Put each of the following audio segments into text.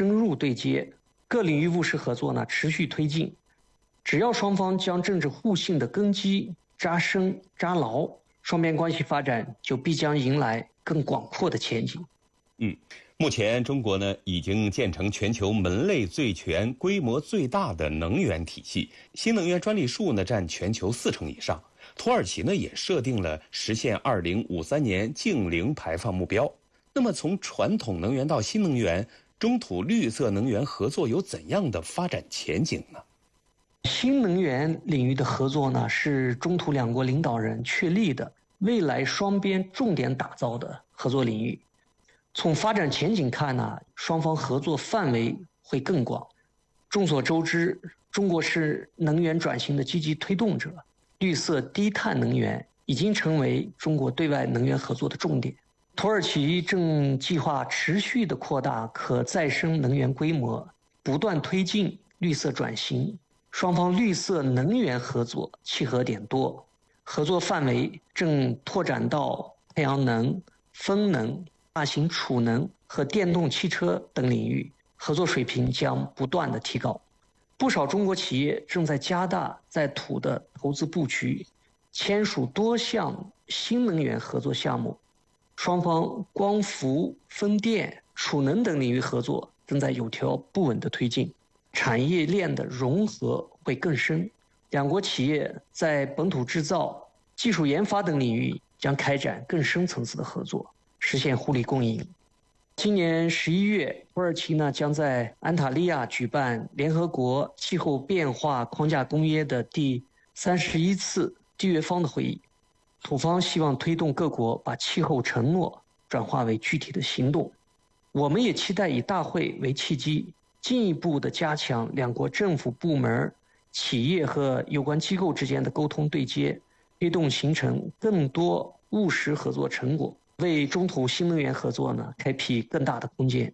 深入对接，各领域务实合作呢持续推进。只要双方将政治互信的根基扎深扎牢，双边关系发展就必将迎来更广阔的前景。 目前中国呢已经建成全球门类最全、规模最大的能源体系，新能源专利数呢占全球40%以上。土耳其呢也设定了实现2053年净零排放目标。那么从传统能源到新能源，中土绿色能源合作有怎样的发展前景呢？ 新能源领域的合作呢，是中土两国领导人确立的未来双边重点打造的合作领域。从发展前景看呢，双方合作范围会更广。众所周知，中国是能源转型的积极推动者，绿色低碳能源已经成为中国对外能源合作的重点。土耳其正计划持续地扩大可再生能源规模，不断推进绿色转型。双方绿色能源合作契合点多，合作范围正拓展到太阳能、风能、大型储能和电动汽车等领域，合作水平将不断的提高。不少中国企业正在加大在土的投资布局，签署多项新能源合作项目。双方光伏、风电、储能等领域合作正在有条不紊的推进，产业链的融合会更深。两国企业在本土制造、技术研发等领域将开展更深层次的合作，实现互利共赢。今年11月，土耳其呢将在安塔利亚举办联合国气候变化框架公约的第31次缔约方的会议。土方希望推动各国把气候承诺转化为具体的行动。我们也期待以大会为契机，进一步的加强两国政府部门、企业和有关机构之间的沟通对接，推动形成更多务实合作成果，为中土新能源合作呢开辟更大的空间。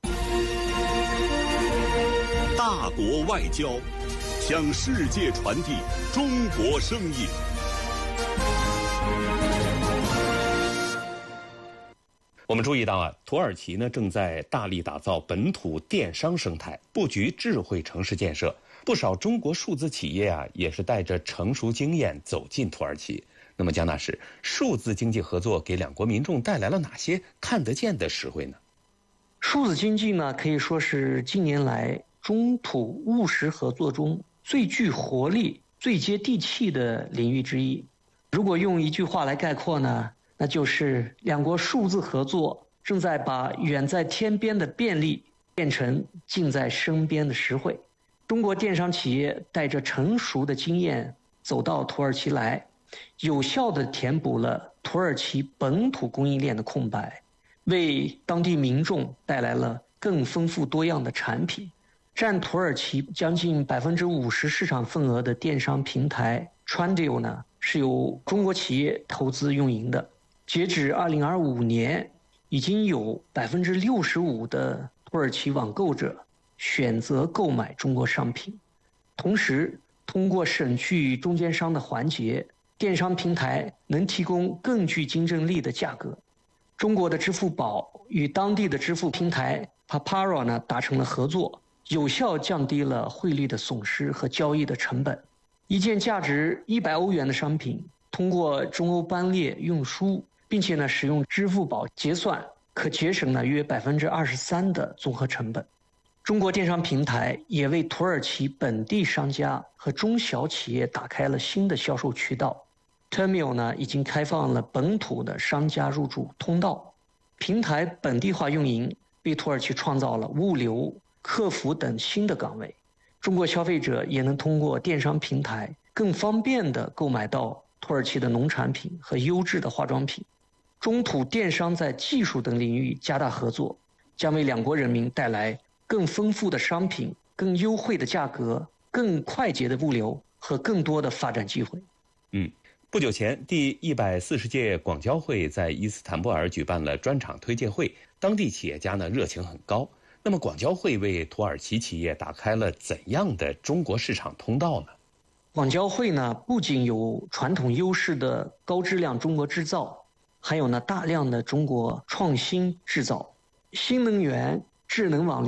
大国外交，向世界传递中国声音。 我们注意到土耳其呢正在大力打造本土电商生态，布局智慧城市建设。不少中国数字企业也是带着成熟经验走进土耳其。那么江大师，数字经济合作给两国民众带来了哪些看得见的实惠呢？ 数字经济呢，可以说是近年来中土务实合作中最具活力、最接地气的领域之一。如果用一句话来概括呢，那就是两国数字合作正在把远在天边的便利变成近在身边的实惠。中国电商企业带着成熟的经验走到土耳其来，有效地填补了土耳其本土供应链的空白，为当地民众带来了更丰富多样的产品。占土耳其将近50%市场份额的电商平台 Trendyol 呢，是由中国企业投资运营的。截止2025年，已经有65%的土耳其网购者选择购买中国商品。同时，通过省去中间商的环节，电商平台能提供更具竞争力的价格。中国的支付宝与当地的支付平台 Papara 呢达成了合作，有效降低了汇率的损失和交易的成本。一件价值100欧元的商品，通过中欧班列运输，并且使用支付宝结算，可节省约23%的综合成本。中国电商平台也为土耳其本地商家和中小企业打开了新的销售渠道。Terminal 呢已经开放了本土的商家入驻通道。平台本地化运营为土耳其创造了物流、客服等新的岗位。中国消费者也能通过电商平台更方便地购买到土耳其的农产品和优质的化妆品。中土电商在技术等领域加大合作，将为两国人民带来更丰富的商品、更优惠的价格、更快捷的物流和更多的发展机会。 不久前，第140届广交会在伊斯坦布尔举办了专场推介会，当地企业家热情很高。那么广交会为土耳其企业打开了怎样的中国市场通道呢？ 广交会不仅有传统优势的高质量中国制造，还有大量的中国创新制造、新能源、智能网